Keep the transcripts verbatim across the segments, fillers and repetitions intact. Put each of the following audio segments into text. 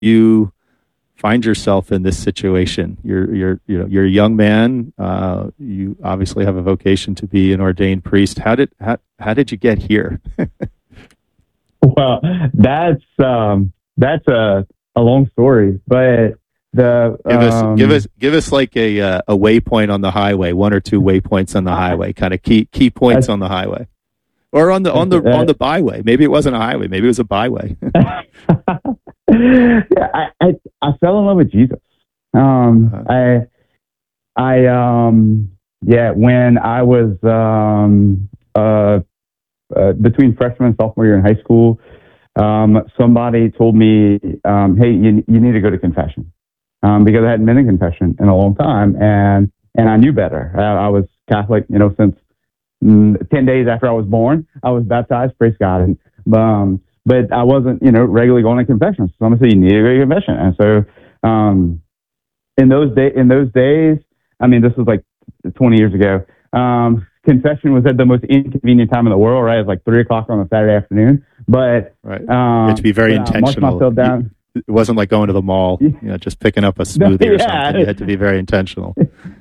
you find yourself in this situation? You're you're you know you're a young man. Uh, you obviously have a vocation to be an ordained priest. How did how, how did you get here? Well, that's um, that's a a long story, but the give us um, give us give us like a uh, a waypoint on the highway, one or two waypoints on the highway, kind of key key points on the highway, or on the on the on the byway. Maybe it wasn't a highway. Maybe it was a byway. yeah, I, I I fell in love with Jesus. Um, uh-huh. I I um yeah, when I was um uh, uh between freshman and sophomore year in high school, um somebody told me, um, hey, you you need to go to confession, um, because I hadn't been in confession in a long time, and and I knew better. I, I was Catholic, you know, since mm, ten days after I was born. I was baptized, praise God, and um. But I wasn't, you know, regularly going to confession. So somebody said, you need to go to confession. And so, um, in those day, in those days, I mean, this was like twenty years ago. Um, confession was at the most inconvenient time in the world, right? It was like three o'clock on a Saturday afternoon. But right, um, you had to be very intentional. Myself down. You, it wasn't like going to the mall, you know, just picking up a smoothie or yeah. something. You had to be very intentional.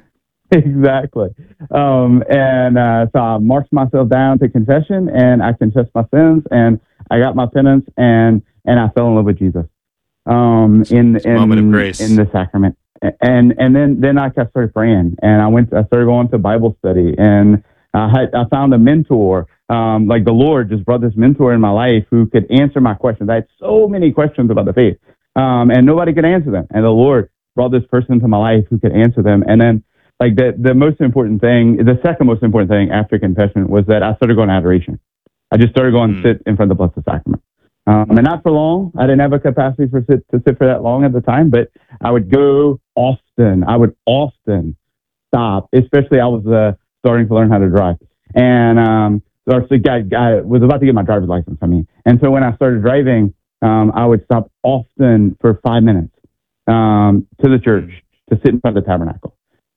Exactly. Um, and uh, so I marched myself down to confession, and I confessed my sins, and I got my penance, and and I fell in love with Jesus. Um, in in moment of grace. in the sacrament, and and then then I started praying, and I went. I started going to Bible study, and I had I found a mentor. Um, like the Lord just brought this mentor in my life who could answer my questions. I had so many questions about the faith, um, and nobody could answer them. And the Lord brought this person into my life who could answer them, and then. Like the, the most important thing, the second most important thing after confession was that I started going to adoration. I just started going mm. to sit in front of the Blessed Sacrament. Um, and not for long. I didn't have a capacity for sit, to sit for that long at the time, but I would go often. I would often stop, especially I was uh, starting to learn how to drive. And um, so I was about to get my driver's license, I mean. And so when I started driving, um, I would stop often for five minutes um, to the church to sit in front of the tabernacle.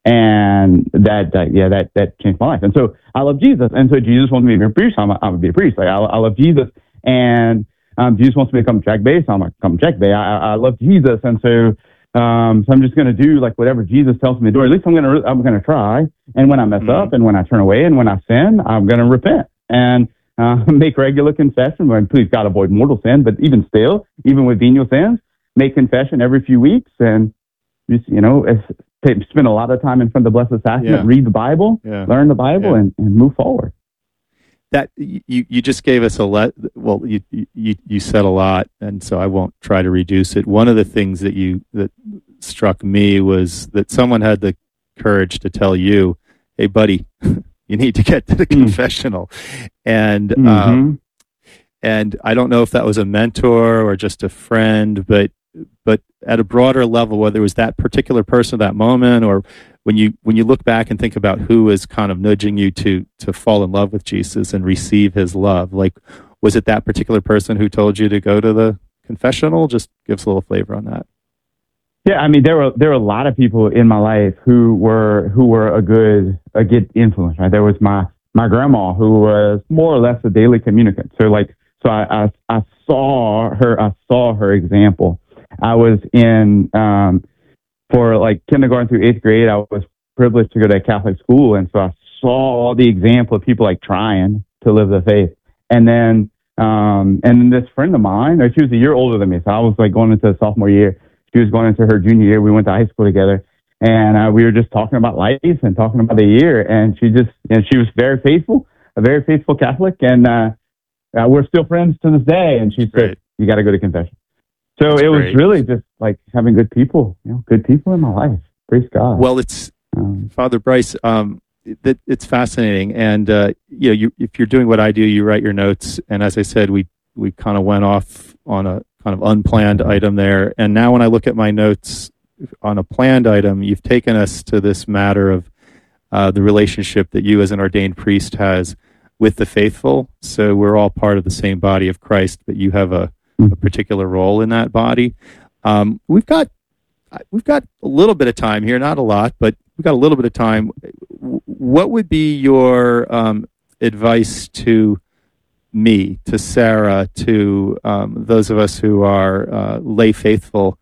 And that, that, yeah, that, that changed my life. And so I love Jesus. And so Jesus wants me to be a priest. I'm, I'm going to be a priest. Like I, I love Jesus. And um, Jesus wants me to come to Jack Bay. So I'm going to come to Jack Bay. I, I love Jesus. And so, um, so I'm just going to do like whatever Jesus tells me to do. Or at least I'm going to, I'm going to try. And when I mess mm-hmm. up and when I turn away and when I sin, I'm going to repent and uh, make regular confession. Well, please God, avoid mortal sin. But even still, even with venial sins, make confession every few weeks. And just, you know, it's, spend a lot of time in front of the Blessed Sacrament, yeah. read the Bible, yeah. learn the Bible, yeah. and, and move forward. That you, you just gave us a let. Well, you, you you said a lot, and so I won't try to reduce it. One of the things that you that struck me was that someone had the courage to tell you, "Hey, buddy, you need to get to the mm. confessional," and mm-hmm. um, and I don't know if that was a mentor or just a friend, but. But at a broader level, whether it was that particular person at that moment, or when you when you look back and think about who is kind of nudging you to to fall in love with Jesus and receive His love, like was it that particular person who told you to go to the confessional? Just give us a little flavor on that. Yeah, I mean there were there were a lot of people in my life who were who were a good a good influence. Right, there was my my grandma who was more or less a daily communicant. So like so I I, I saw her I saw her example. I was in, um, for like kindergarten through eighth grade, I was privileged to go to a Catholic school. And so I saw the example of people like trying to live the faith. And then, um, and this friend of mine, or she was a year older than me. So I was like going into sophomore year. She was going into her junior year. We went to high school together, and uh, we were just talking about life and talking about the year. And she just, you know, she was very faithful, a very faithful Catholic. And, uh, uh we're still friends to this day. And she said, you got to go to confession. So That's it was great. Really just like having good people, you know, good people in my life. Praise God. Well, it's um, Father Bryce. Um, it, it's fascinating, and uh, you know, you, if you're doing what I do, you write your notes. And as I said, we we kind of went off on a kind of unplanned item there. And now, when I look at my notes on a planned item, you've taken us to this matter of uh, the relationship that you, as an ordained priest, has with the faithful. So we're all part of the same body of Christ, but you have a a particular role in that body. Um, we've got we've got a little bit of time here, not a lot, but we've got a little bit of time. What would be your um, advice to me, to Sarah, to um, those of us who are uh, lay faithful